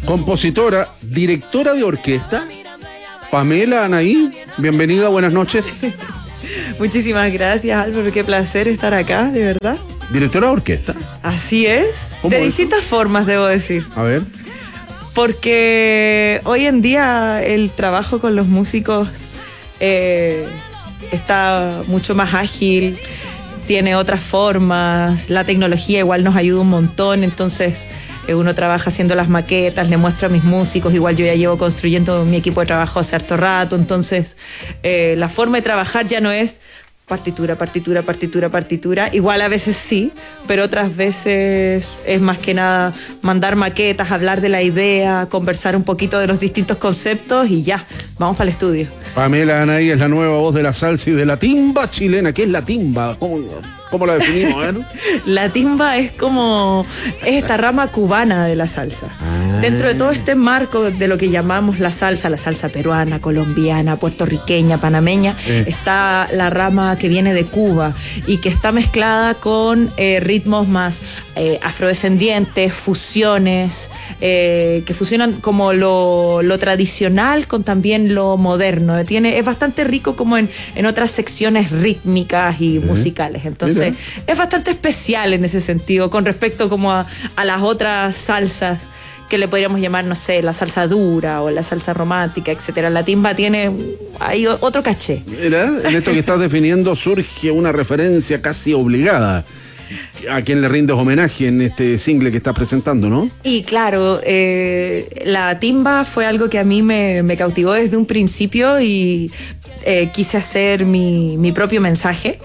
compositora, directora de orquesta, Pamela Anaí. Bienvenida, buenas noches. Muchísimas gracias, Álvaro, qué placer estar acá, de verdad. ¿Directora de orquesta? Así es, de es distintas formas, debo decir. A ver. Porque hoy en día el trabajo con los músicos está mucho más ágil, tiene otras formas, la tecnología igual nos ayuda un montón, entonces uno trabaja haciendo las maquetas, le muestro a mis músicos, igual yo ya llevo construyendo mi equipo de trabajo hace harto rato, entonces la forma de trabajar ya no es partitura, partitura, partitura, partitura, igual a veces sí, pero otras veces es más que nada mandar maquetas, hablar de la idea, conversar un poquito de los distintos conceptos y ya, vamos para el estudio. Pamela Anaí es la nueva voz de la salsa y de la timba chilena. ¿Qué es la timba? ¿Cómo la definimos? La timba es esta rama cubana de la salsa. Dentro de todo este marco de lo que llamamos la salsa peruana, colombiana, puertorriqueña, panameña, está la rama que viene de Cuba y que está mezclada con ritmos más afrodescendientes, fusiones, que fusionan como lo tradicional con también lo moderno. Es bastante rico como en otras secciones rítmicas y musicales. Entonces, es bastante especial en ese sentido, con respecto como a las otras salsas que le podríamos llamar, no sé, la salsa dura o la salsa romántica, etcétera. La timba tiene ahí otro caché. Mira, en esto que estás definiendo surge una referencia casi obligada. ¿A quién le rindes homenaje en este single que estás presentando, no? Y claro, la timba fue algo que a mí me cautivó desde un principio y quise hacer mi propio mensaje.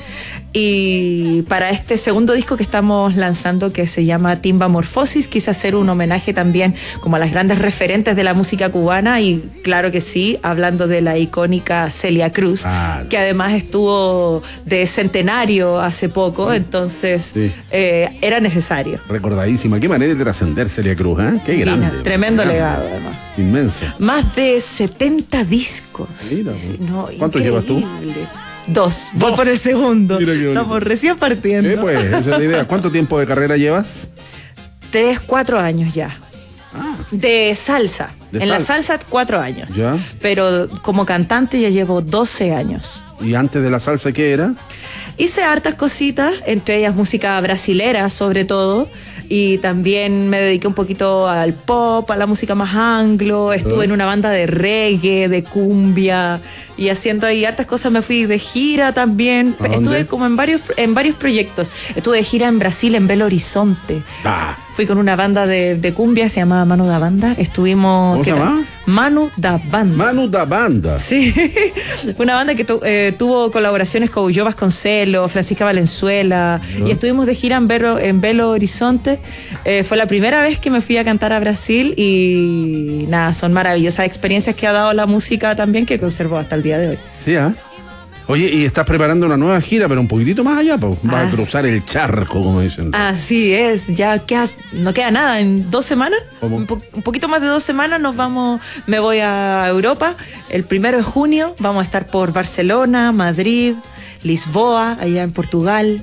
Y para este segundo disco que estamos lanzando, que se llama Timba Morfosis, quise hacer un homenaje también como a las grandes referentes de la música cubana y claro que sí, hablando de la icónica Celia Cruz, que además estuvo de centenario hace poco, entonces era necesario. Recordadísima, qué manera de trascender Celia Cruz, ¿eh? Qué grande. Tremendo legado además. Inmensa. Más de 70 discos. Mira, no, ¿cuántos llevas tú? Dos. Voy por el segundo. Estamos recién partiendo. Pues, esa es la idea. ¿Cuánto tiempo de carrera llevas? 3, 4 años ya. De salsa. La salsa 4 años. ¿Ya? Pero como cantante ya llevo 12 años. ¿Y antes de la salsa qué era? Hice hartas cositas, entre ellas música brasilera sobre todo, y también me dediqué un poquito al pop, a la música más anglo, estuve en una banda de reggae, de cumbia, y haciendo ahí hartas cosas. Me fui de gira también, estuve como en varios proyectos. Estuve de gira en Brasil, en Belo Horizonte. Fui con una banda de cumbia, se llamaba Manu da Banda. Estuvimos... ¿Cómo se llama? Manu da Banda. Manu da Banda. Sí, una banda que tuvo colaboraciones con Ulloa Vasconcelos, Francisca Valenzuela, y estuvimos de gira en Belo Horizonte. Fue la primera vez que me fui a cantar a Brasil y nada, son maravillosas experiencias que ha dado la música también, que conservo hasta el día de hoy. Sí, Oye, y estás preparando una nueva gira, pero un poquitito más allá, pues. Vas a cruzar el charco, como dicen. Así es, ya no queda nada, en 2 semanas, un poquito más de 2 semanas me voy a Europa. El 1 de junio vamos a estar por Barcelona, Madrid, Lisboa, allá en Portugal.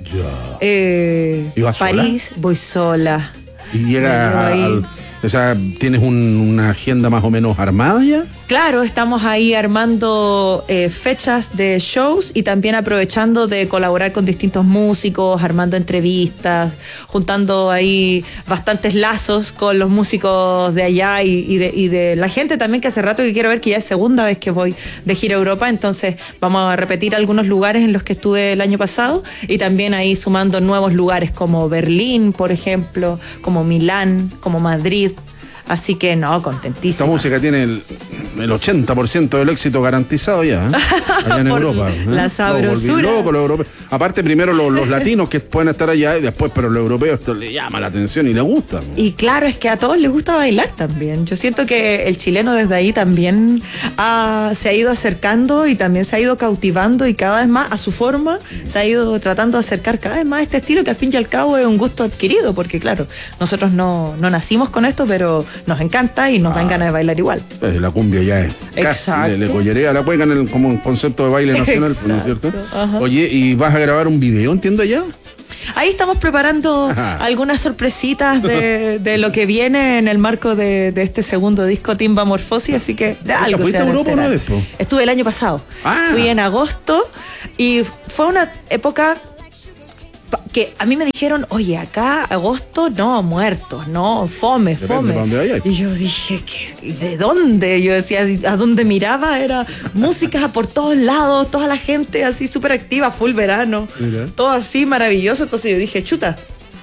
¿Y vas París, sola? Voy sola. ¿Y llega o sea, tienes una agenda más o menos armada ya? Claro, estamos ahí armando fechas de shows y también aprovechando de colaborar con distintos músicos, armando entrevistas, juntando ahí bastantes lazos con los músicos de allá y de la gente también, que hace rato que quiero ver, que ya es segunda vez que voy de gira a Europa. Entonces vamos a repetir algunos lugares en los que estuve el año pasado y también ahí sumando nuevos lugares como Berlín, por ejemplo, como Milán, como Madrid. Así que no, contentísima. Esta música tiene el 80% del éxito garantizado ya, allá en Europa. La sabrosura. Loco, los europeos. Aparte, primero los latinos que pueden estar allá y después, pero los europeos esto le llama la atención y les gusta. Y claro, es que a todos les gusta bailar también. Yo siento que el chileno desde ahí también se ha ido acercando y también se ha ido cautivando y cada vez más a su forma se ha ido tratando de acercar cada vez más a este estilo, que al fin y al cabo es un gusto adquirido, porque claro, nosotros no nacimos con esto, pero nos encanta y nos dan ganas de bailar igual. Pues la cumbia ya es casi le collerea a la cueca como un concepto de baile nacional, ¿no es cierto? Ajá. Oye, ¿y vas a grabar un video, entiendo ya? Ahí estamos preparando algunas sorpresitas de lo que viene en el marco de este segundo disco, Timba Morfosis, así que de algo. ¿Fuiste a Europa una vez, po? Estuve el año pasado. Fui en agosto y fue una época que a mí me dijeron, oye, acá agosto, no, muertos, no, fome. Y yo dije, ¿de dónde? Yo decía, a dónde miraba era música por todos lados, toda la gente así súper activa, full verano, todo así maravilloso. Entonces yo dije, chuta,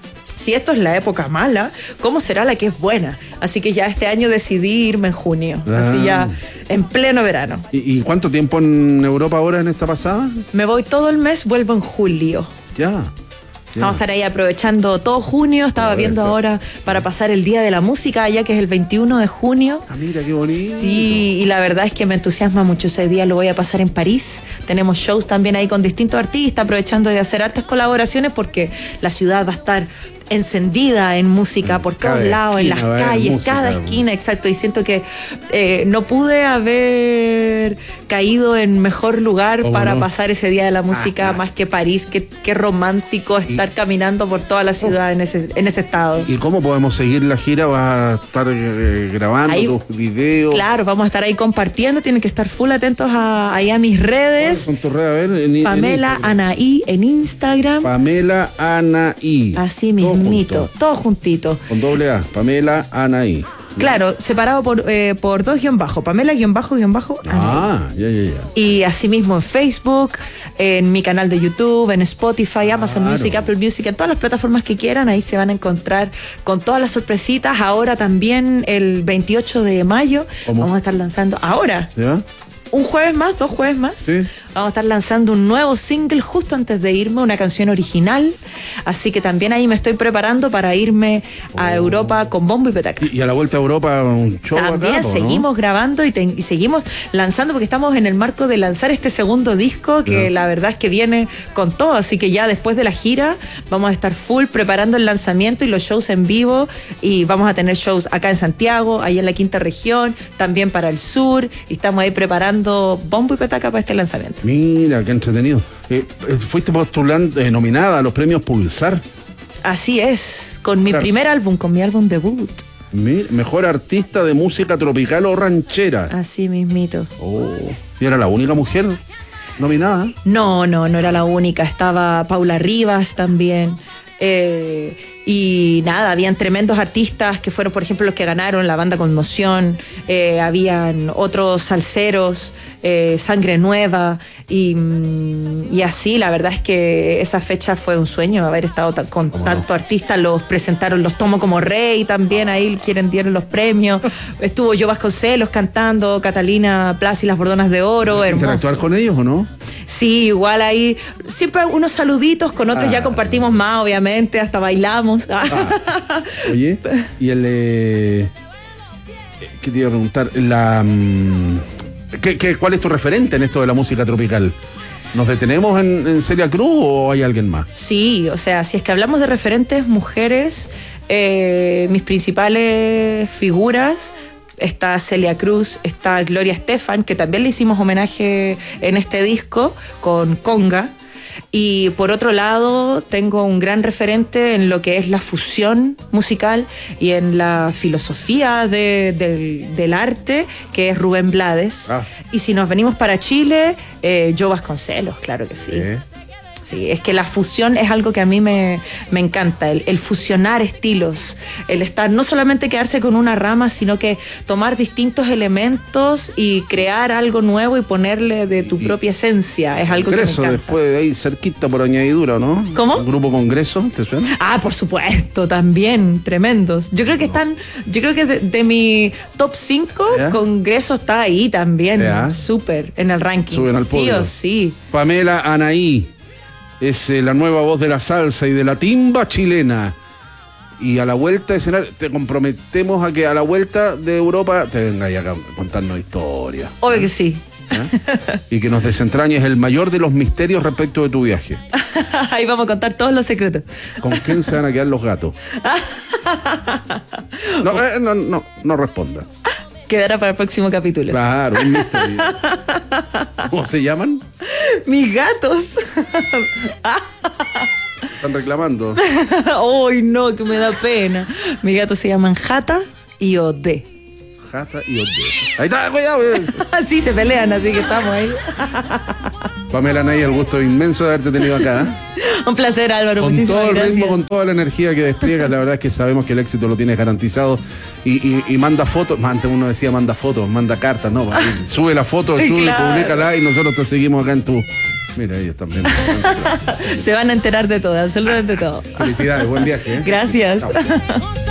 si esto es la época mala, ¿cómo será la que es buena? Así que ya este año decidí irme en junio, así ya en pleno verano. ¿Y cuánto tiempo en Europa ahora en esta pasada? Me voy todo el mes, vuelvo en julio. Ya. Vamos a estar ahí aprovechando todo junio. Estaba viendo ahora para pasar el Día de la Música, ya que es el 21 de junio. Mira, qué bonito. Sí, y la verdad es que me entusiasma mucho. Ese día lo voy a pasar en París. Tenemos shows también ahí con distintos artistas, aprovechando de hacer hartas colaboraciones porque la ciudad va a estar encendida en música por todos lados, en las calles, cada esquina, exacto. Y siento que no pude haber caído en mejor lugar para pasar ese Día de la Música más que París. Qué romántico estar caminando por toda la ciudad en ese estado. ¿Y cómo podemos seguir la gira? ¿Vas a estar grabando ahí, tus videos? Claro, vamos a estar ahí compartiendo. Tienen que estar full atentos ahí a mis redes. Son tus redes, a ver, Pamela Anaí en Instagram. Pamela Anaí. Así mismo. Todo juntito. Con doble A, Pamela Anaí. Claro, separado por dos guión bajo, Pamela guión bajo Anaí. Ya. Y asimismo en Facebook, en mi canal de YouTube, en Spotify, Amazon Music, Apple Music, en todas las plataformas que quieran, ahí se van a encontrar con todas las sorpresitas. Ahora también el 28 de mayo vamos a estar lanzando, ahora. ¿Ya? Un jueves más, 2 jueves más. Sí. Vamos a estar lanzando un nuevo single justo antes de irme, una canción original. Así que también ahí me estoy preparando para irme a Europa con bombo y petaca. Y a la vuelta a Europa un show también acá, seguimos ¿no? grabando y seguimos lanzando porque estamos en el marco de lanzar este segundo disco que la verdad es que viene con todo. Así que ya después de la gira vamos a estar full preparando el lanzamiento y los shows en vivo. Y vamos a tener shows acá en Santiago, ahí en la quinta región, también para el sur. Y estamos ahí preparando bombo y petaca para este lanzamiento. Mira, qué entretenido. Fuiste nominada a los premios Pulsar. Así es, con mi primer álbum, con mi álbum debut. Mejor artista de música tropical o ranchera. Así mismito. ¿Y era la única mujer nominada? No era la única. Estaba Paula Rivas también. Y nada, habían tremendos artistas que fueron, por ejemplo, los que ganaron la banda Conmoción, habían otros salseros, Sangre Nueva, y así. La verdad es que esa fecha fue un sueño, haber estado con tanto artista. Los presentaron, los Tomo como Rey también, ahí dieron los premios. Estuvo Yo Vasconcelos cantando, Catalina Plaza y las Bordonas de Oro. ¿Interactuar con ellos o no? Sí, igual ahí, siempre unos saluditos, con otros ya compartimos más, obviamente, hasta bailamos. Oye, y ¿qué te iba a preguntar? ¿Cuál es tu referente en esto de la música tropical? ¿Nos detenemos en Celia Cruz o hay alguien más? Sí, o sea, si es que hablamos de referentes mujeres, mis principales figuras, está Celia Cruz, está Gloria Estefan, que también le hicimos homenaje en este disco con Conga. Y por otro lado, tengo un gran referente en lo que es la fusión musical y en la filosofía del arte, que es Rubén Blades. Y si nos venimos para Chile, Yo Vasconcelos, claro que sí. Sí, es que la fusión es algo que a mí me encanta, el fusionar estilos, el estar, no solamente quedarse con una rama, sino que tomar distintos elementos y crear algo nuevo y ponerle de tu propia esencia, es algo Congreso, que me encanta. Después de ahí cerquita por añadidura, ¿no? ¿Cómo? ¿El grupo Congreso, te suena? Por supuesto, también, tremendos. Yo creo que de mi top 5, Congreso está ahí también, súper, en el ranking. Suben al podio. Sí o sí. Pamela Anaí es la nueva voz de la salsa y de la timba chilena. Y a la vuelta de escenario, te comprometemos a que a la vuelta de Europa te vengas a contarnos historias. Obvio que sí. Y que nos desentrañes el mayor de los misterios respecto de tu viaje. Ahí vamos a contar todos los secretos. ¿Con quién se van a quedar los gatos? No respondas. Quedará para el próximo capítulo. Claro, un misterio. ¿Cómo se llaman? Mis gatos. Están reclamando. ¡Ay, no, que me da pena! Mi gato se llaman Jata y Ode. Jata y Ode. Ahí está, cuidado. Sí, se pelean, así que estamos ahí. Pamela Nay, el gusto inmenso de haberte tenido acá. Un placer, Álvaro. Con Muchísimas todo el gracias. ritmo, con toda la energía que despliegas, la verdad es que sabemos que el éxito lo tienes garantizado. Y manda fotos, antes uno decía manda fotos, manda cartas, no, sube la foto, sube, Claro. Públicala y nosotros te seguimos acá en tu... Mira, ellos también. Se van a enterar de todo, absolutamente todo. Felicidades, buen viaje. Gracias. Chao.